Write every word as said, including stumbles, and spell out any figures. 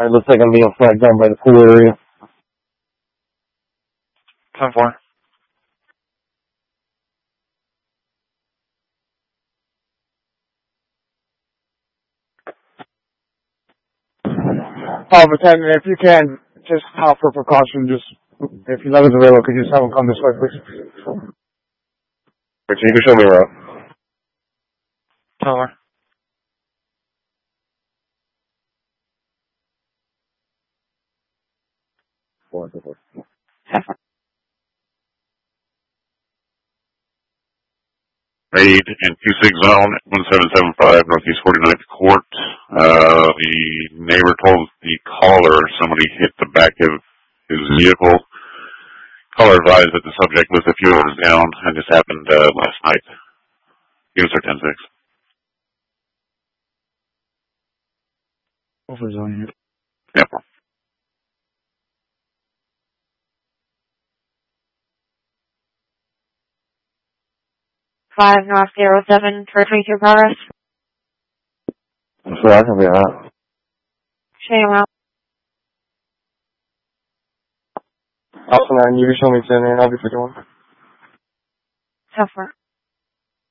It looks like I'm being flagged down by the pool area. ten four. Alpha ten, if you can, just help for precaution, just, if you know there's a railroad, could you just have them come this way, please? Richard, you can show me around. ten four. Four, four, four. Raid in two six zone, one seven seven five, Northeast forty-ninth Court. Uh, the neighbor told the caller somebody hit the back of his vehicle. Caller advised that the subject was a few hours down, and this happened uh, last night. Units are ten six. Over zone here. Yep. Five North zero seven for three two progress. So I can be around. Shane around. Alpha nine, you can show me ten, and I'll be picking one. Tougher.